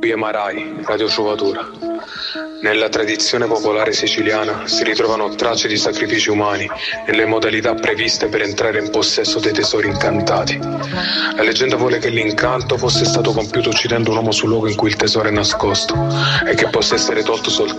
Marai, radiotrovatura. Nella tradizione popolare siciliana si ritrovano tracce di sacrifici umani nelle modalità previste per entrare in possesso dei tesori incantati. La leggenda vuole che l'incanto fosse stato compiuto uccidendo un uomo sul luogo in cui il tesoro è nascosto e che possa essere tolto soltanto